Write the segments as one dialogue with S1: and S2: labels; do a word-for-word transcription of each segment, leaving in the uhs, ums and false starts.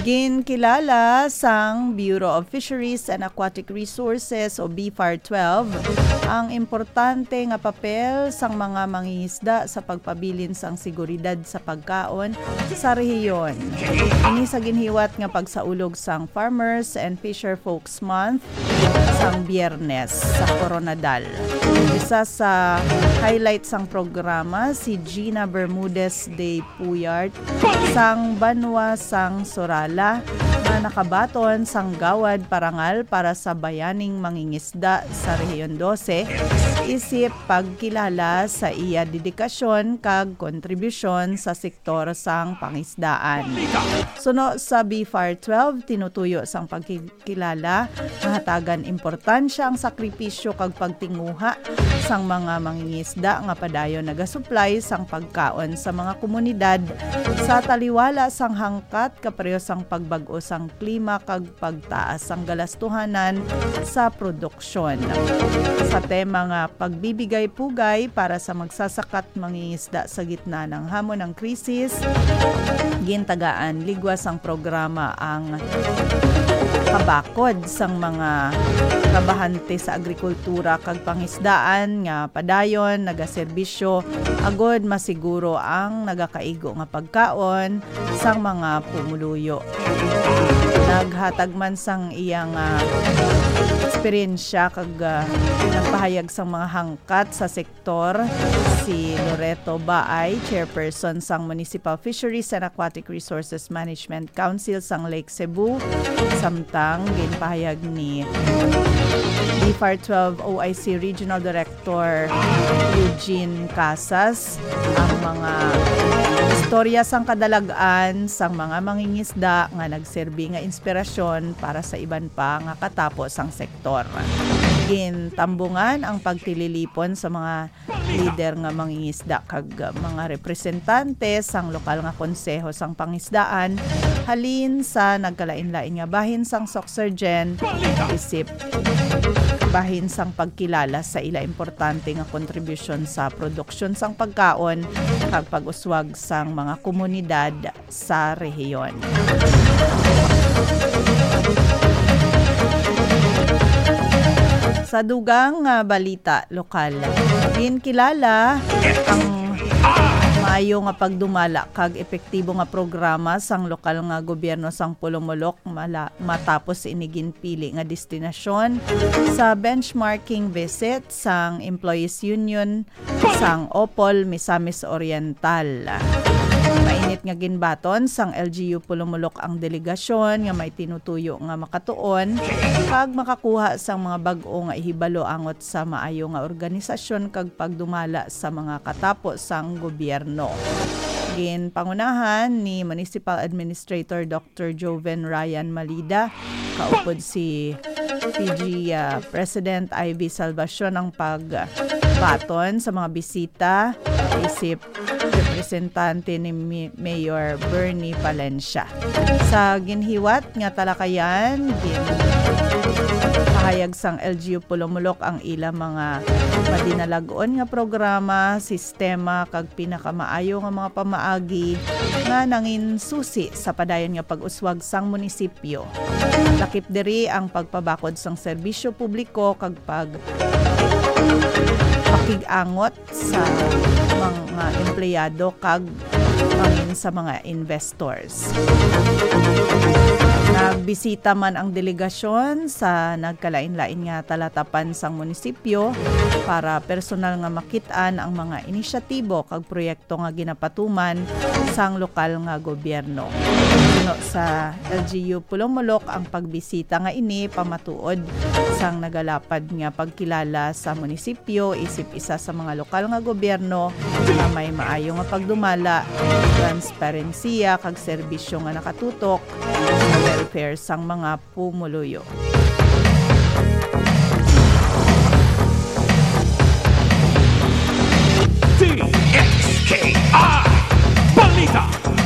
S1: Ginkilala sang Bureau of Fisheries and Aquatic Resources o B F A R twelve ang importante nga papel sang mga mangingisda sa pagpabilin sang seguridad sa pagkaon sa rehiyon. Ini sa ginhiwat nga pagsaulog sang Farmers and Fisher Folks Month sang Biyernes sa Coronadal. Isa sa highlight sang programa si Gina Bermudez de Puyart sang Banwa sang Sorala na nakabaton sang gawad parangal para sa bayaning mangingisda sa Rehiyon twelve isip pagkilala sa iya dedikasyon kag kontribusyon sa sektor sang pangisdaan. Suno sa B F A R twelve tinutuyo sang pagkilala mahatagan importansya ang sakripisyo kag pagtinguha sang mga mangingisda nga padayon nagasupply sang pagkaon sa mga komunidad sa taliwala sang hangkat kapareho sang pagbag-o sang klima kag pagtaas sang galastuhanan sa produksyon. Sa tema nga pagbibigay pugay para sa magsasakat mangingisda sa gitna ng hamon ng krisis, gintagaan ligwas ang programa ang kabakod sang mga trabahante sa agrikultura kag pangisdaan nga padayon nagaserbisyo agod masiguro ang nagakaigo nga pagkaon sang mga pumuluyo. Naghatag man sang iyang uh, eksperyensya kag uh, nagpahayag sang mga hangkat sa sektor si Loreto Baay, chairperson sang Municipal Fisheries and Aquatic Resources Management Council sang Lake Cebu. Samtang ginpahayag ni B F A R twelve O I C Regional Director Eugene Casas ang mga istorya sang kadalagan sang mga mangingisda nga nagserbi nga inspirasyon para sa iban pa nga katapos ang sektor. Gintambungan ang pagtililipon sa mga leader nga mangingisda kag mga representante sang lokal nga konseho sang pangisdaan halin sa nagkalain-lain nga bahin sang Soccergen isip bahin sang pagkilala sa ila importante nga kontribusyon sa produksyon sang pagkaon kag pag-uswag sang mga komunidad sa rehiyon. Sa dugang uh, balita lokal, ginkilala ang maayo nga pagdumala kag epektibo nga programa sang lokal nga gobyerno sang Pulumulok mala, matapos inigin pili nga destinasyon sa benchmarking visit sang Employees Union sang Opol Misamis Oriental. Mainit nga ginbaton sang L G U Pulumulok ang delegasyon nga may tinutuyo nga makatuon kag makakuha sang mga bag-o nga ihibalo angot sa maayo nga organisasyon kag pagdumala sa mga katapos sang gobyerno. Gin pangunahan ni Municipal Administrator Doctor Joven Ryan Malida, kaupod si P G uh, President Ivy Salvacion ang pagbaton sa mga bisita isip representante ni Mayor Bernie Palencia. Sa ginhiwat nga talakayan, gin pahayag sang L G U Pulumulok ang ila mga madinalagon nga programa, sistema kag pinakamaayo nga mga pamaagi nga nangin susi sa padayon nga pag-uswag sang munisipyo. Lakip diri ang pagpabakod sang serbisyo publiko kag pag pakig-angot sa mga empleyado kag mangin sa mga investors. Nagbisita man ang delegasyon sa nagkalain-lain nga talatapan sang munisipyo para personal nga makitaan ang mga inisyatibo kag proyekto nga ginapatuman sang lokal nga gobyerno. Suno sa L G U Pulumulok ang pagbisita nga ini pamatuod sang nagalapad nga pagkilala sa munisipyo isip isa sa mga lokal nga gobyerno na may maayo nga pagdumala, transparensiya kag serbisyo nga nakatutok sa welfare sang mga pumuluyo.
S2: D X K I Balita.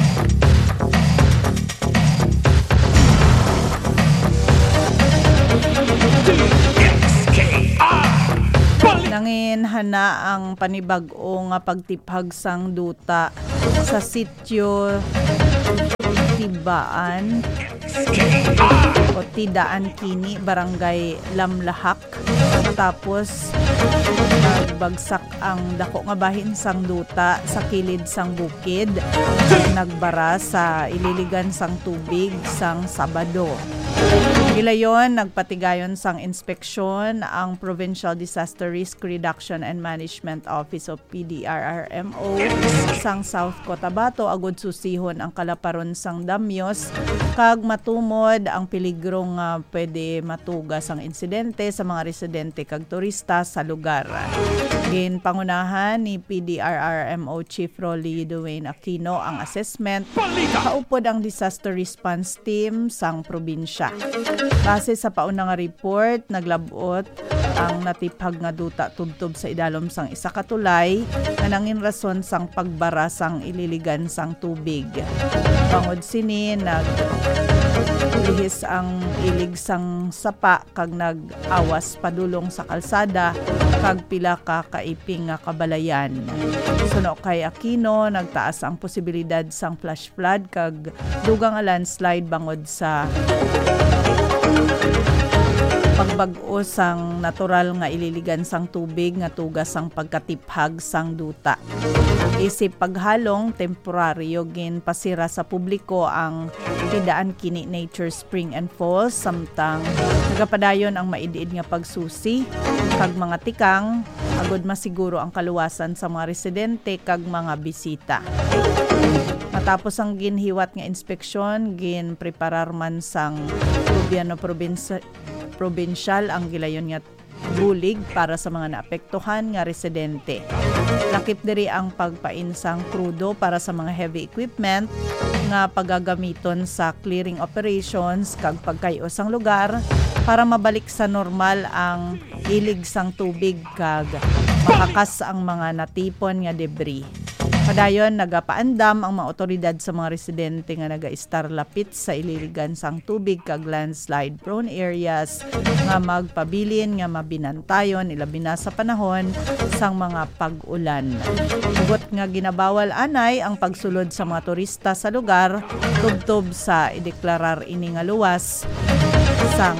S2: D X K I Balita.
S1: Nangin hana ang panibag-o nga pagtiphag sang duta sa sitio Tigbaan o Tidaan Kini, Barangay Lamlahak. Tapos nagbagsak ang dako nga bahin sang duta sa kilid sang bukid. Nagbara sa ililigan sang tubig sang Sabado. Gilayon, nagpatigayon sang inspeksyon ang Provincial Disaster Risk Reduction and Management Office o P D R R M O sang South Cotabato agud susihon ang kalaparon sang damyos kag matumod ang peligro nga pwede matugas ang insidente sa mga residente kag turista sa lugar. Gin pangunahan ni P D R R M O Chief Rolly Dwayne Aquino ang assessment. Kaupod ang disaster response team sang probinsya. Base sa pauna nga report, naglabot ang natipag nga duta tubtob sa idalom sang isa ka tulay nga nangin rason sang pagbara sang ililigan sang tubig. Bangod sini nag lihis ang ilig sang sapa kag nag-awas padulong sa kalsada kag pila ka kaiping nga kabalayan. Suno kay Aquino, nagtaas ang posibilidad sang flash flood kag dugang nga landslide bangod sa pagbag-o sang natural nga ililigan sang tubig nga tugas sang pagkatiphag sang duta. Isip paghalong temporaryo gin pasira sa publiko ang Tidaan Kini Nature Spring and Falls samtang nagapadayon ang maidiid nga pagsusi kag mga tikang agud masiguro ang kaluwasan sa mga residente kag mga bisita. Matapos ang ginhiwat nga inspeksyon, gin preparar man sang gobyerno probinsya probinsyal ang gilayon nga bulig para sa mga naapektuhan nga residente. Lakip diri ang pagpainsang krudo para sa mga heavy equipment nga pagagamiton sa clearing operations kag pagkayo sang lugar para mabalik sa normal ang ilig sang tubig kag makakas ang mga natipon nga debris. Padayon, nagapaandam ang mga otoridad sa mga residente nga naga-istar lapit sa ililigan sang tubig kag landslide prone areas nga magpabilin nga mabinantayon ilabi na sa panahon sang mga pag-ulan. Hugot nga ginabawal anay ang pagsulod sa mga turista sa lugar tubtob sa ideklarar ini nga luwas sang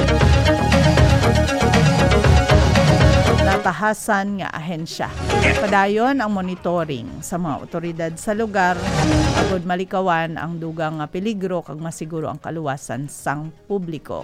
S1: natahasan nga ahensya. Padayon ang monitoring sa mga otoridad sa lugar agud malikawan ang dugang nga peligro kag masiguro ang kaluwasan sang publiko.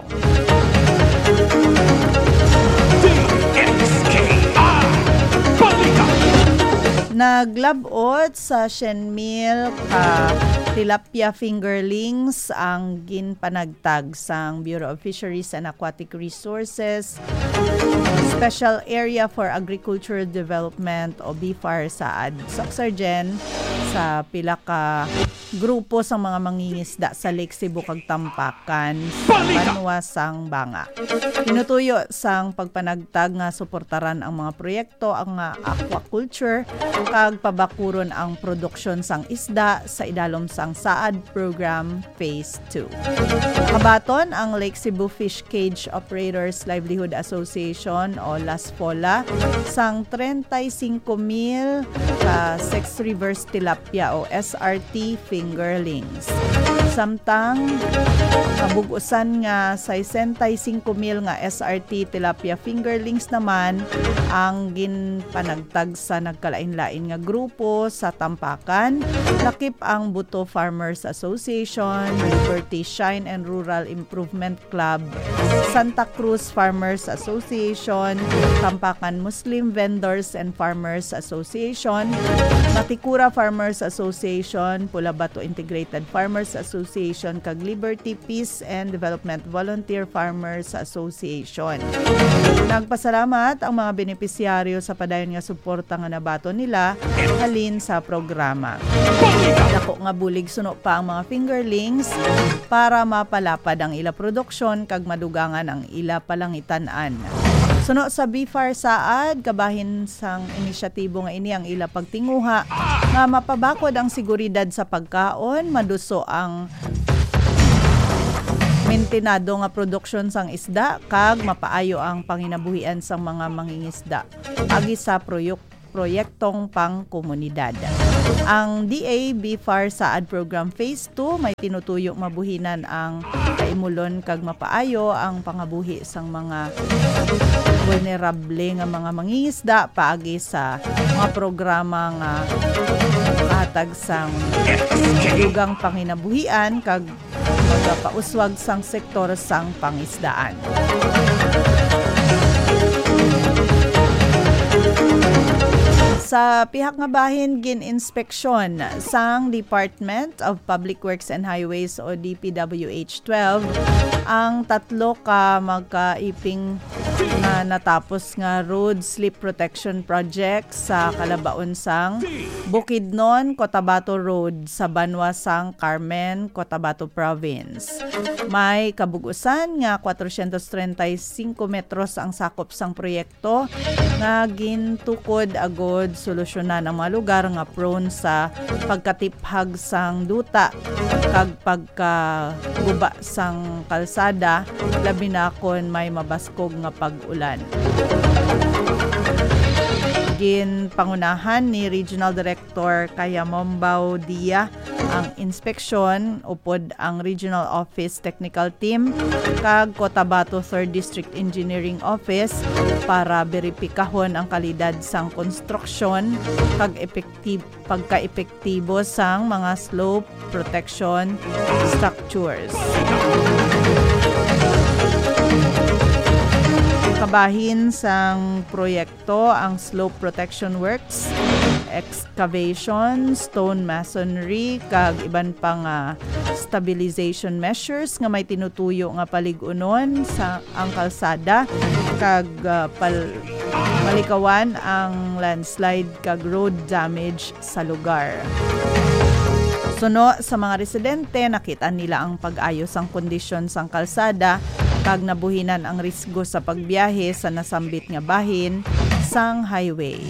S2: D X K R Balita.
S1: Naglabot sa Shenmil ka tilapia fingerlings ang ginpanagtag sang Bureau of Fisheries and Aquatic Resources Special Area for Agricultural Development o B F A R Saad Soxargen sa pila ka grupo sa mga mangingisda sa Lake Cebu kag Tampakan sa Banwa sang Banga. Tinutuyo sang pagpanagtag nga suportaran ang mga proyekto ang nga aquaculture kag pabakuron ang produksyon sang isda sa idalom sang Saad Program Phase two. Kabaton ang Lake Cebu Fish Cage Operators Livelihood Association o LASFOLA sang thirty-five mil ka Six Rivers Tilapia o S R T fingerlings. Samtang kabugusan nga sixty-five mil nga S R T tilapia fingerlings naman ang ginpanagtag sa nagkalain-lain nga grupo sa Tampakan. Lakip ang Buto Farmers Association, Liberty Shine and Rural Improvement Club, Santa Cruz Farmers Association, Tampakan Muslim Vendors and Farmers Association, Matikura Farmers Association, Pulabato Integrated Farmers Association, kag Liberty Peace and Development Volunteer Farmers Association. Nagpasalamat ang mga benepisyaryo sa padayon nga suporta nga nabato nila halin sa programa. Dako nga bulig suno pa ang mga fingerlings para mapalapad ang ila produksyon kag madugangan ang ila palangitan-an. Suno sa B F A R Saad, kabahin sang inisyatibo nga ini ang ila pagtinguha nga mapabakod ang seguridad sa pagkaon, maduso ang mentinado nga produksyon sang isda kag mapaayo ang panginabuhian sang mga mangingisda agi sa proyek proyektong pangkomunidad. Ang D A B F A R sa A D Program Phase two may tinutuyo mabuhinan ang kaimulon kag mapaayo ang pangabuhi sang mga vulnerable nga mga mangingisda paagi sa mga programa nga kahatag sang dugang panginabuhian kag magapauswag sang sektor sang pangisdaan. Sa pihak nga bahin gin-inspeksyon sang Department of Public Works and Highways o D P W H twelve ang tatlo ka magkaiping nga natapos nga road slip protection project sa kalabaon sang Bukidnon, Cotabato Road sa Banwa sang Carmen, Cotabato Province. May kabugusan nga four hundred thirty-five metros ang sakop sang proyekto nga gintukod agod solusyonan ang mga lugar nga prone sa pagkatiphag sang duta kag pagkaguba sang kalsada labi na kon may mabaskog nga pag-ulan. Gin pangunahan ni Regional Director Kaya Mombaw Dia ang inspeksyon upod ang Regional Office Technical Team kag Cotabato third District Engineering Office para beripikahon ang kalidad sang konstruksyon kag epektiv pagka-epektibo sang mga slope protection structures. Kabahin sang proyekto ang slope protection works, excavation, stone masonry, kag iban pang uh, stabilization measures nga may tinutuyo nga paligunon sa ang kalsada kag uh, pal, malikawan ang landslide kag road damage sa lugar. Suno sa mga residente, nakita nila ang pag-ayos ang kondisyon sang kalsada kag nabuhinan ang risgo sa pagbiyahe sa nasambit nga bahin sang highway.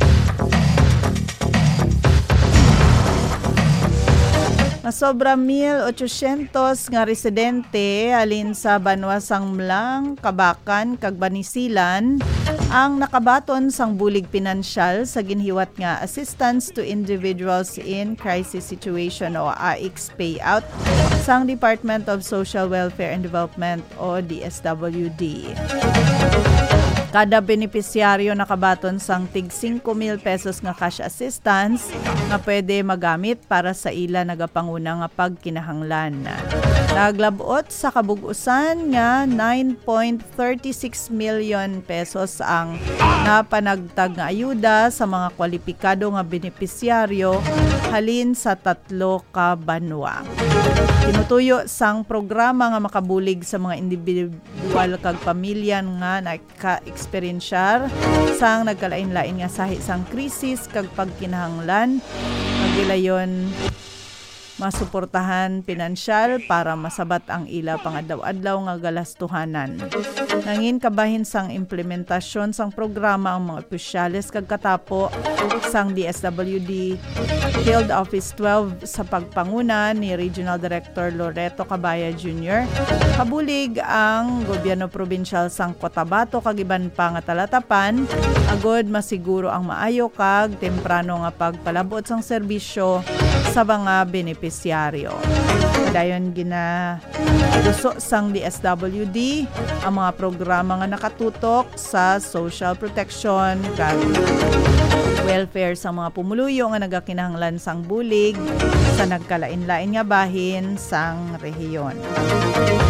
S1: Masobra one thousand eight hundred nga residente alin sa Banwa sang Mlang, Kabakan kag Banisilan ang nakabaton sang bulig pinansyal sa ginhiwat nga Assistance to Individuals in Crisis Situation o A I C payout sang Department of Social Welfare and Development o D S W D. Kada benepisyaryo nakabaton sang tig five thousand pesos nga cash assistance nga pwede magamit para sa ila nagapanguna nga pagkinahanglan. Naglabot sa kabugusan nga nine point three six million pesos ang napanagtag nga ayuda sa mga kwalipikado nga benepisyaryo halin sa tatlo ka banwa. Tinutuyo sang programa nga makabulig sa mga individual kag pamilya nga naka-eksperensyar sang nagkalain-lain nga sahi sang krisis kag pagkinahanglan magilayon masuportahan pinansyal para masabat ang ila pangadlaw-adlaw nga galastuhanan. Nangin kabahin sang implementasyon sang programa ang mga opisyales kag katapo sang D S W D Field Office twelve sa pagpanguna ni Regional Director Loreto Cabaya Junior Kabulig ang gobyerno probinsyal sang Cotabato kag iban pa nga talatapan agod masiguro ang maayo kag temprano nga pagpalabot sang serbisyo sa mga benepisyaryo. Dayon gina duso sang D S W D ang mga programa nga nakatutok sa social protection kag welfare sa mga pumuluyo nga nagakinahanglan sang bulig sa nagkalain-lain nga bahin sang rehiyon.